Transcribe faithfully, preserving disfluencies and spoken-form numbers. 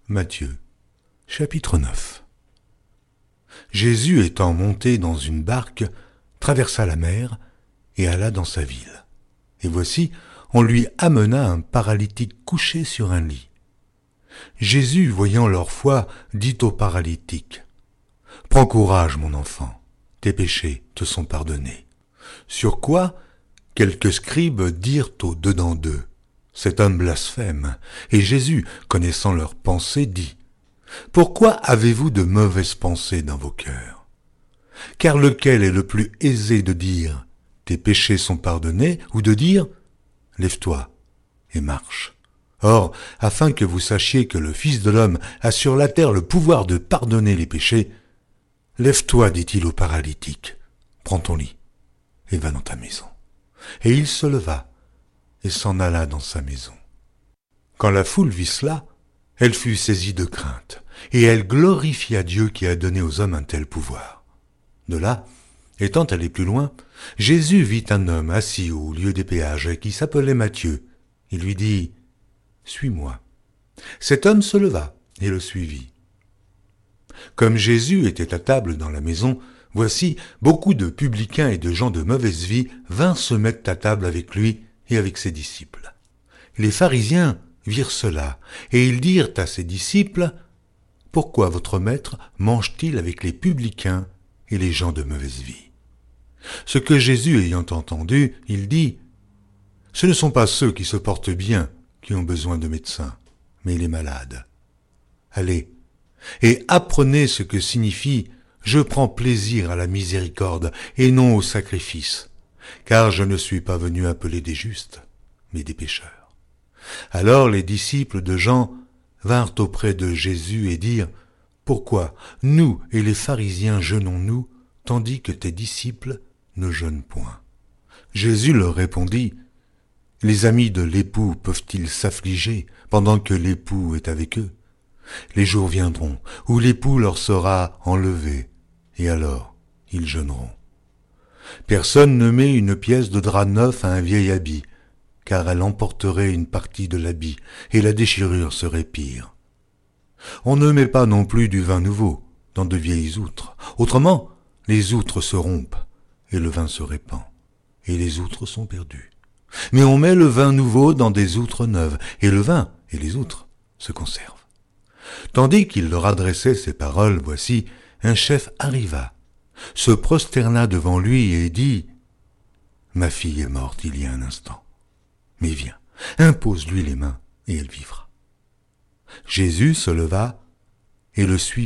Matthieu, chapitre neuf. Jésus étant monté dans une barque, traversa la mer et alla dans sa ville. Et voici, on lui amena un paralytique couché sur un lit. Jésus, voyant leur foi, dit au paralytique, « Prends courage, mon enfant, tes péchés te sont pardonnés. » Sur quoi, quelques scribes dirent au-dedans d'eux, « Cet homme blasphème. » Et Jésus, connaissant leurs pensées, dit, « Pourquoi avez-vous de mauvaises pensées dans vos cœurs ? Car lequel est le plus aisé de dire, « Tes péchés sont pardonnés » ou de dire, « Lève-toi et marche ». Or, afin que vous sachiez que le Fils de l'homme a sur la terre le pouvoir de pardonner les péchés, « Lève-toi, dit-il au paralytique, prends ton lit et va dans ta maison. » Et il se leva et s'en alla dans sa maison. Quand la foule vit cela, elle fut saisie de crainte, et elle glorifia Dieu qui a donné aux hommes un tel pouvoir. De là, étant allé plus loin, Jésus vit un homme assis au lieu des péages qui s'appelait Matthieu. Il lui dit, « Suis-moi. » Cet homme se leva et le suivit. Comme Jésus était à table dans la maison, voici, beaucoup de publicains et de gens de mauvaise vie vinrent se mettre à table avec lui et avec ses disciples. Les pharisiens virent cela, et ils dirent à ses disciples, « Pourquoi votre maître mange-t-il avec les publicains et les gens de mauvaise vie ?» Ce que Jésus ayant entendu, il dit, « Ce ne sont pas ceux qui se portent bien qui ont besoin de médecins, mais les malades. Allez, et apprenez ce que signifie « Je prends plaisir à la miséricorde et non au sacrifice, car je ne suis pas venu appeler des justes, mais des pécheurs. » Alors les disciples de Jean vinrent auprès de Jésus et dirent, « Pourquoi nous et les pharisiens jeûnons-nous, tandis que tes disciples ne jeûnent point ?» Jésus leur répondit, « Les amis de l'époux peuvent-ils s'affliger pendant que l'époux est avec eux ? Les jours viendront où l'époux leur sera enlevé, et alors ils jeûneront. Personne ne met une pièce de drap neuf à un vieil habit, car elle emporterait une partie de l'habit, et la déchirure serait pire. On ne met pas non plus du vin nouveau dans de vieilles outres, autrement les outres se rompent, et le vin se répand, et les outres sont perdues. Mais on met le vin nouveau dans des outres neuves, et le vin et les outres se conservent. » Tandis qu'il leur adressait ces paroles, voici, un chef arriva, se prosterna devant lui et dit, « Ma fille est morte il y a un instant. Mais viens, impose-lui les mains, et elle vivra. » Jésus se leva et le suivit.